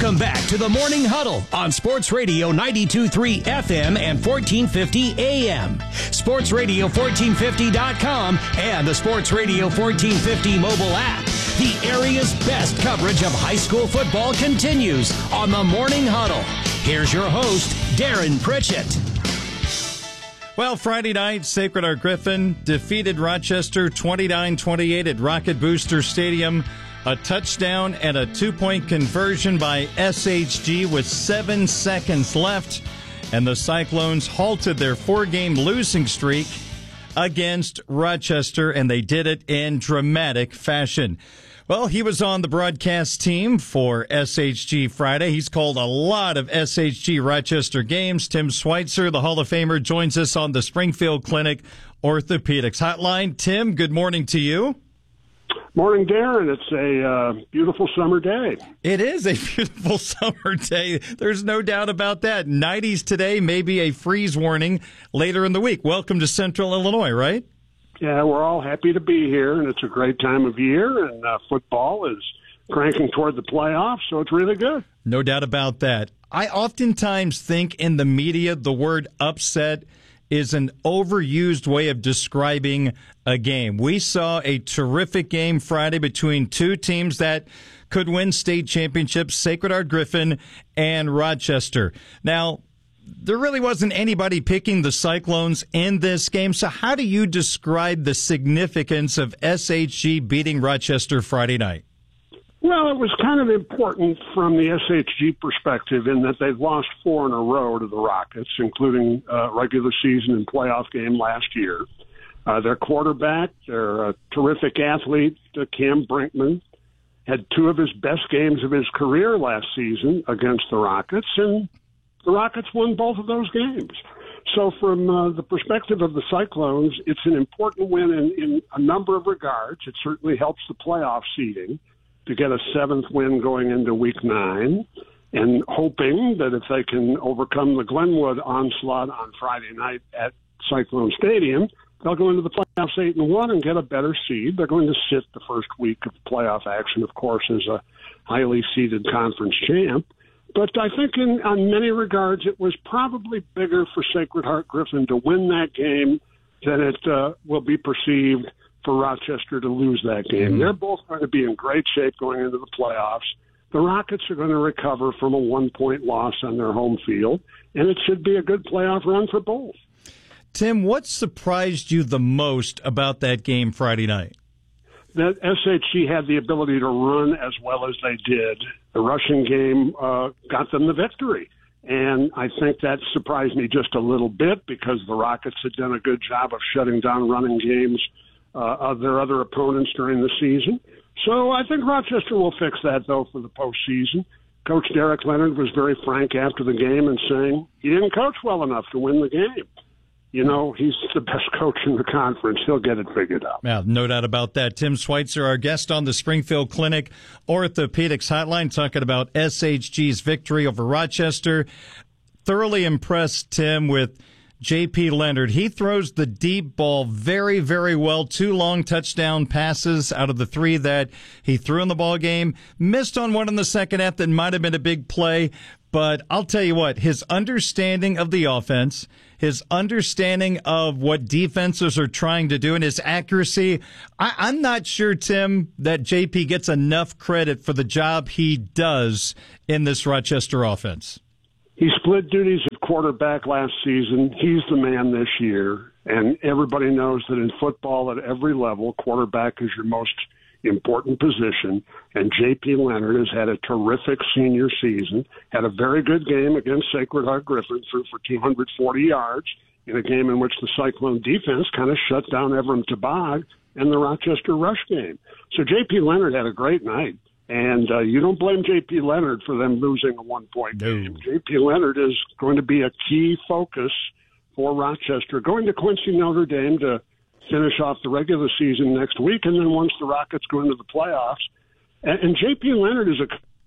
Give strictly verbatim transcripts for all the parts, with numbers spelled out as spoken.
Welcome back to the Morning Huddle on Sports Radio ninety-two point three F M and fourteen fifty A M. Sports Radio fourteen fifty dot com and the Sports Radio fourteen fifty mobile app. The area's best coverage of high school football continues on the Morning Huddle. Here's your host, Darren Pritchett. Well, Friday night, Sacred Heart Griffin defeated Rochester twenty-nine twenty-eight at Rocket Booster Stadium. A touchdown and a two-point conversion by S H G with seven seconds left. And the Cyclones halted their four-game losing streak against Rochester, and they did it in dramatic fashion. Well, he was on the broadcast team for S H G Friday. He's called a lot of S H G Rochester games. Tim Schweitzer, the Hall of Famer, joins us on the Springfield Clinic Orthopedics Hotline. Tim, good morning to you. Morning, Darren. It's a uh, beautiful summer day. It is a beautiful summer day. There's no doubt about that. nineties today, maybe a freeze warning later in the week. Welcome to Central Illinois, right? Yeah, we're all happy to be here, and it's a great time of year, and uh, football is cranking toward the playoffs, so it's really good. No doubt about that. I oftentimes think in the media the word upset is an overused way of describing a game. We saw a terrific game Friday between two teams that could win state championships, Sacred Heart Griffin and Rochester. Now, there really wasn't anybody picking the Cyclones in this game, so how do you describe the significance of S H G beating Rochester Friday night? Well, it was kind of important from the S H G perspective in that they've lost four in a row to the Rockets, including a regular season and playoff game last year. Uh, their quarterback, their uh, terrific athlete, uh, Cam Brinkman, had two of his best games of his career last season against the Rockets, and the Rockets won both of those games. So from uh, the perspective of the Cyclones, it's an important win in, in a number of regards. It certainly helps the playoff seeding to get a seventh win going into week nine, and hoping that if they can overcome the Glenwood onslaught on Friday night at Cyclone Stadium, they'll go into the playoffs eight and one and get a better seed. They're going to sit the first week of playoff action, of course, as a highly seeded conference champ. But I think in on many regards it was probably bigger for Sacred Heart Griffin to win that game than it uh, will be perceived for Rochester to lose that game. Mm-hmm. They're both going to be in great shape going into the playoffs. The Rockets are going to recover from a one-point loss on their home field, and it should be a good playoff run for both. Tim, what surprised you the most about that game Friday night? That S H G had the ability to run as well as they did. The rushing game uh, got them the victory. And I think that surprised me just a little bit because the Rockets had done a good job of shutting down running games uh, of their other opponents during the season. So I think Rochester will fix that, though, for the postseason. Coach Derek Leonard was very frank after the game and saying he didn't coach well enough to win the game. You know, he's the best coach in the conference. He'll get it figured out. Yeah, no doubt about that. Tim Schweitzer, our guest on the Springfield Clinic Orthopedics Hotline, talking about S H G's victory over Rochester. Thoroughly impressed, Tim, with J P Leonard. He throws the deep ball very, very well. Two long touchdown passes out of the three that he threw in the ball game. Missed on one in the second half that might have been a big play. But I'll tell you what, his understanding of the offense, his understanding of what defenses are trying to do, and his accuracy, I, I'm not sure, Tim, that J P gets enough credit for the job he does in this Rochester offense. He split duties at quarterback last season. He's the man this year. And everybody knows that in football at every level, quarterback is your most important position. And J P Leonard has had a terrific senior season, had a very good game against Sacred Heart Griffin, threw for two hundred forty yards in a game in which the Cyclone defense kind of shut down Evram Tabag and the Rochester rush game. So J P Leonard had a great night. And uh, you don't blame J P Leonard for them losing a one-point no. game. J P Leonard is going to be a key focus for Rochester, going to Quincy Notre Dame to finish off the regular season next week, and then once the Rockets go into the playoffs. And, and J P Leonard is a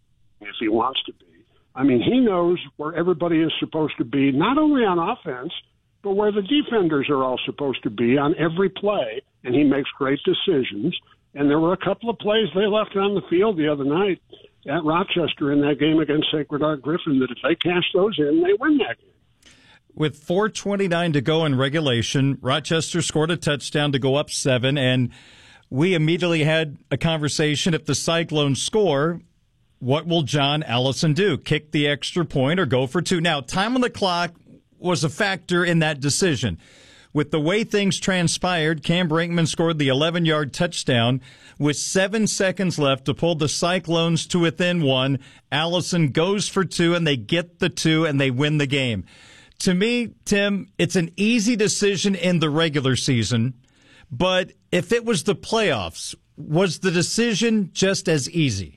if he wants to be. I mean, he knows where everybody is supposed to be, not only on offense, but where the defenders are all supposed to be on every play, and he makes great decisions. And there were a couple of plays they left on the field the other night at Rochester in that game against Sacred Heart Griffin that if they cash those in, they win that game. With four twenty-nine to go in regulation, Rochester scored a touchdown to go up seven, and we immediately had a conversation. If the Cyclones score, what will John Allison do? Kick the extra point or go for two? Now, time on the clock was a factor in that decision. With the way things transpired, Cam Brinkman scored the eleven-yard touchdown with seven seconds left to pull the Cyclones to within one. Allison goes for two, and they get the two, and they win the game. To me, Tim, it's an easy decision in the regular season, but if it was the playoffs, was the decision just as easy?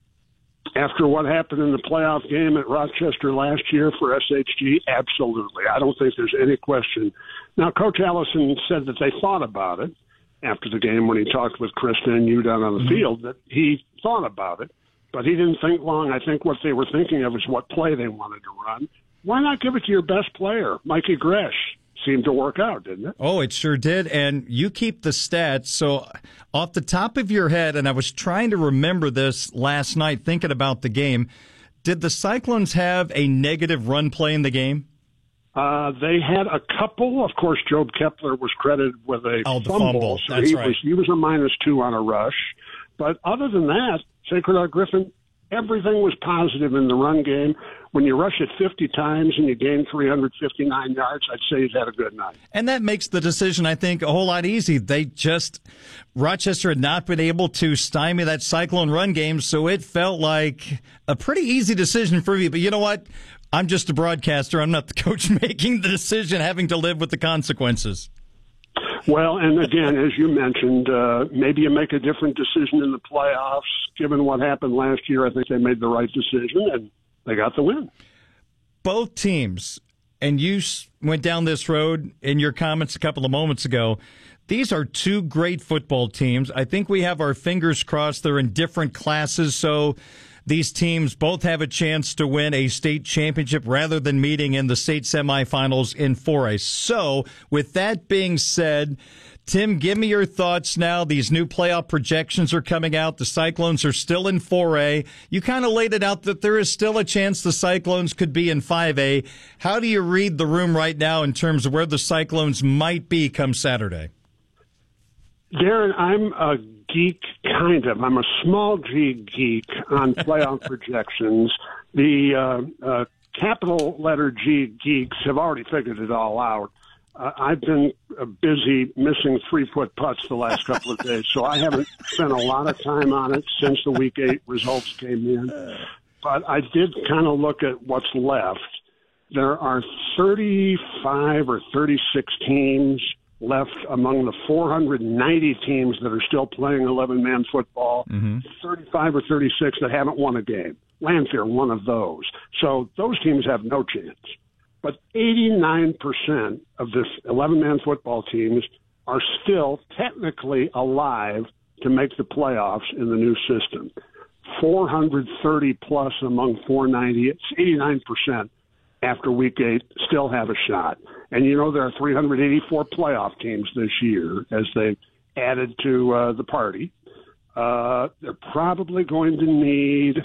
After what happened in the playoff game at Rochester last year for S H G, absolutely. I don't think there's any question. Now, Coach Allison said that they thought about it after the game when he talked with Krista and you down on the mm-hmm. field, that he thought about it, but he didn't think long. I think what they were thinking of is what play they wanted to run. Why not give it to your best player, Mikey Gresh? Seemed to work out, didn't it? Oh, it sure did. And you keep the stats. So off the top of your head, and I was trying to remember this last night thinking about the game, did the Cyclones have a negative run play in the game? Uh, they had a couple. Of course, Job Kepler was credited with a oh, the fumble. fumble. So That's he right. was, he was a minus two on a rush. But other than that, Sacred Heart Griffin, everything was positive in the run game. When you rush it fifty times and you gain three hundred fifty-nine yards, I'd say he's had a good night. And that makes the decision, I think, a whole lot easy. They just, Rochester had not been able to stymie that Cyclone run game, so it felt like a pretty easy decision for you. But you know what? I'm just a broadcaster. I'm not the coach making the decision, having to live with the consequences. Well, and again, as you mentioned, uh, maybe you make a different decision in the playoffs. Given what happened last year, I think they made the right decision, and they got the win. Both teams, and you went down this road in your comments a couple of moments ago, these are two great football teams. I think we have our fingers crossed. They're in different classes, so these teams both have a chance to win a state championship rather than meeting in the state semifinals in four A. So, with that being said, Tim, give me your thoughts now. These new playoff projections are coming out. The Cyclones are still in four A. You kind of laid it out that there is still a chance the Cyclones could be in five A. How do you read the room right now in terms of where the Cyclones might be come Saturday? Darren, I'm a geek, kind of. I'm a small G geek on playoff projections. The uh, uh, capital letter G geeks have already figured it all out. Uh, I've been uh, busy missing three-foot putts the last couple of days, so I haven't spent a lot of time on it since the Week eight results came in. But I did kind of look at what's left. There are thirty-five or thirty-six teams left among the four hundred ninety teams that are still playing eleven-man football, mm-hmm. thirty-five or thirty-six that haven't won a game. Lanphier, one of those. So those teams have no chance. But eighty-nine percent of this eleven-man football teams are still technically alive to make the playoffs in the new system. four hundred thirty plus among four ninety. It's eighty-nine percent after week eight still have a shot. And, you know, there are three hundred eighty-four playoff teams this year as they've added to uh, the party. Uh, they're probably going to need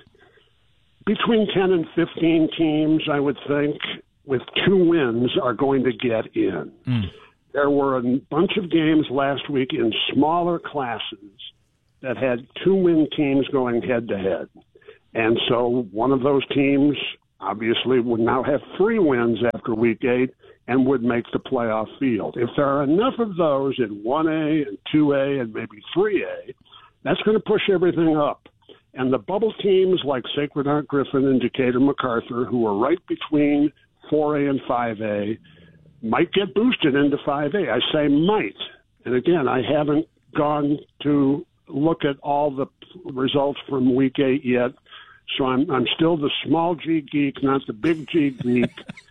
between ten and fifteen teams, I would think, with two wins are going to get in. Mm. There were a bunch of games last week in smaller classes that had two-win teams going head-to-head. And so one of those teams obviously would now have three wins after week eight and would make the playoff field. If there are enough of those in one A and two A and maybe three A, that's going to push everything up. And the bubble teams like Sacred Heart Griffin and Decatur MacArthur, who are right between four A and five A, might get boosted into five A. I say might. And again, I haven't gone to look at all the results from week eight yet, so I'm I'm still the small G geek, not the big G geek.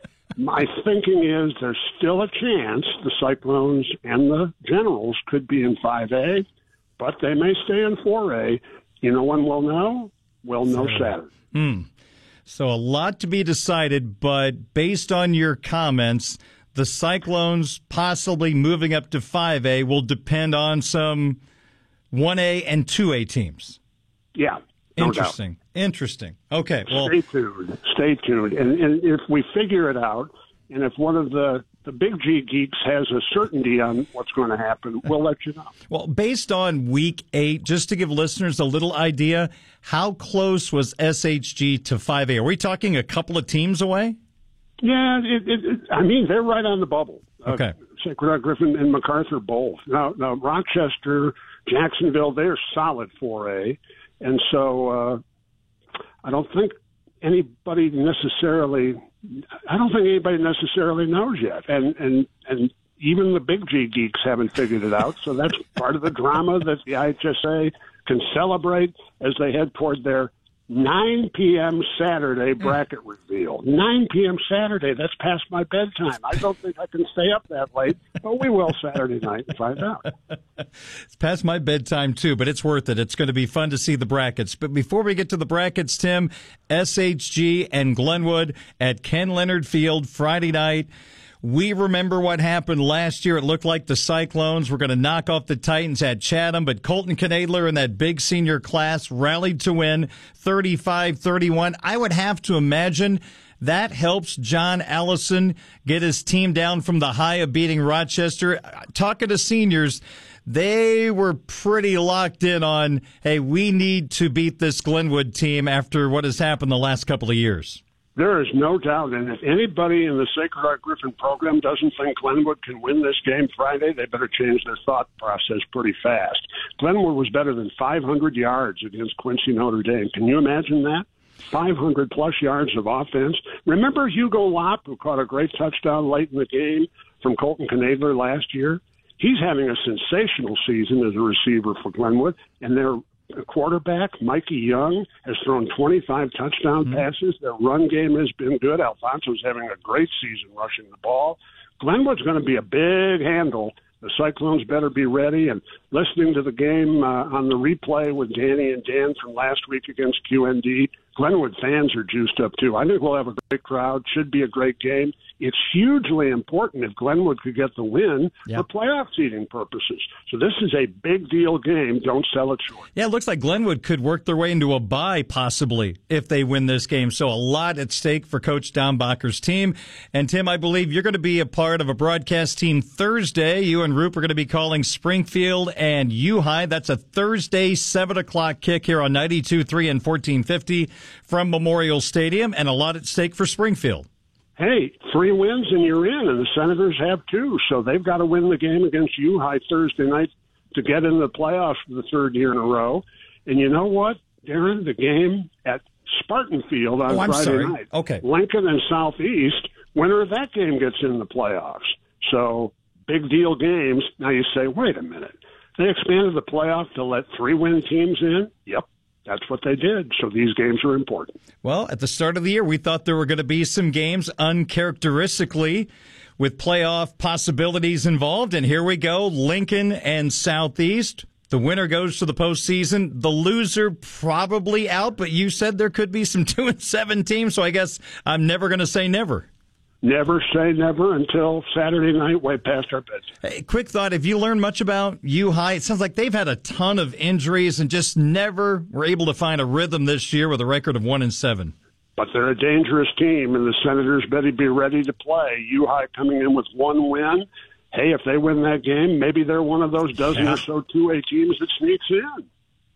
My thinking is there's still a chance the Cyclones and the Generals could be in five A, but they may stay in four A. You know when we'll know? We'll know Saturday. Hmm. So a lot to be decided, but based on your comments, the Cyclones possibly moving up to five A will depend on some one A and two A teams. Yeah, No Interesting. doubt. Interesting. Okay. Well, stay tuned. Stay tuned. And, and if we figure it out, and if one of the, the big G geeks has a certainty on what's going to happen, we'll let you know. Well, based on week eight, just to give listeners a little idea, how close was S H G to five A? Are we talking a couple of teams away? Yeah, it, it, it, I mean, they're right on the bubble. Okay. Uh, Sacred Heart Griffin and MacArthur both. Now, now Rochester, Jacksonville, they're solid four A. And so uh, I don't think anybody necessarily I don't think anybody necessarily knows yet. And, and, and even the big G geeks haven't figured it out. So that's part of the drama that the I H S A can celebrate as they head toward their nine p.m. Saturday bracket reveal. nine p.m. Saturday, that's past my bedtime. I don't think I can stay up that late, but we will Saturday night and find out. It's past my bedtime, too, but it's worth it. It's going to be fun to see the brackets. But before we get to the brackets, Tim, S H G and Glenwood at Ken Leonard Field Friday night. We remember what happened last year. It looked like the Cyclones were going to knock off the Titans at Chatham, but Colton Knadler and that big senior class rallied to win thirty-five thirty-one. I would have to imagine that helps John Allison get his team down from the high of beating Rochester. Talking to seniors, they were pretty locked in on, hey, we need to beat this Glenwood team after what has happened the last couple of years. There is no doubt, and if anybody in the Sacred Heart Griffin program doesn't think Glenwood can win this game Friday, they better change their thought process pretty fast. Glenwood was better than five hundred yards against Quincy Notre Dame. Can you imagine that? five hundred plus yards of offense. Remember Hugo Lopp, who caught a great touchdown late in the game from Colton Knadler last year? He's having a sensational season as a receiver for Glenwood, and they're quarterback, Mikey Young, has thrown twenty-five touchdown mm-hmm. passes. Their run game has been good. Alfonso's having a great season rushing the ball. Glenwood's going to be a big handle. The Cyclones better be ready. And listening to the game uh, on the replay with Danny and Dan from last week against Q N D, Glenwood fans are juiced up too. I think we'll have a great crowd. Should be a great game. It's hugely important if Glenwood could get the win yep. for playoff seeding purposes. So this is a big deal game. Don't sell it short. Yeah, it looks like Glenwood could work their way into a bye possibly if they win this game. So a lot at stake for Coach Dombacher's team. And Tim, I believe you're going to be a part of a broadcast team Thursday. You and Roop are going to be calling Springfield and U-High. That's a Thursday seven o'clock kick here on ninety-two point three and fourteen fifty from Memorial Stadium, and a lot at stake for Springfield. Hey, three wins and you're in, and the Senators have two, so they've got to win the game against U-High Thursday night to get into the playoffs for the third year in a row. And you know what, Darren? The game at Spartan Field on oh, I'm Friday sorry. night. Okay. Lincoln and Southeast, winner of that game gets in the playoffs. So big deal games. Now you say, wait a minute. They expanded the playoff to let three-win teams in? Yep. That's what they did, so these games are important. Well, at the start of the year, we thought there were going to be some games uncharacteristically with playoff possibilities involved, and here we go, Lincoln and Southeast. The winner goes to the postseason. The loser probably out, but you said there could be some two and seven teams, so I guess I'm never going to say never. Never say never until Saturday night, way past our bedtime. Hey, quick thought, have you learned much about U-High? It sounds like they've had a ton of injuries and just never were able to find a rhythm this year with a record of one and seven. But they're a dangerous team, and the Senators better be ready to play. U-High coming in with one win. Hey, if they win that game, maybe they're one of those dozen yeah. or so two A teams that sneaks in.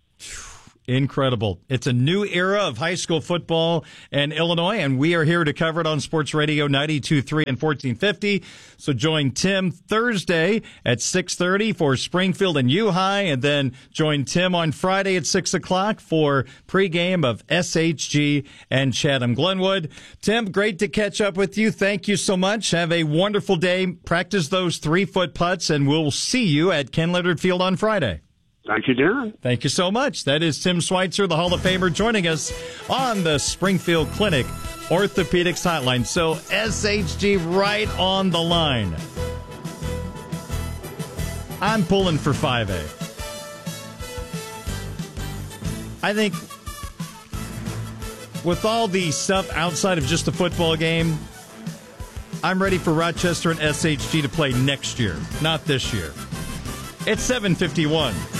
Incredible. It's a new era of high school football in Illinois, and we are here to cover it on Sports Radio ninety-two point three and fourteen fifty. So join Tim Thursday at six thirty for Springfield and U-High, and then join Tim on Friday at six o'clock for pregame of S H G and Chatham Glenwood. Tim, great to catch up with you. Thank you so much. Have a wonderful day. Practice those three-foot putts, and we'll see you at Ken Leonard Field on Friday. Thank you, Darren. Thank you so much. That is Tim Schweitzer, the Hall of Famer, joining us on the Springfield Clinic Orthopedics Hotline. So S H G right on the line. I'm pulling for five A. I think with all the stuff outside of just the football game, I'm ready for Rochester and S H G to play next year, not this year. It's seven fifty-one.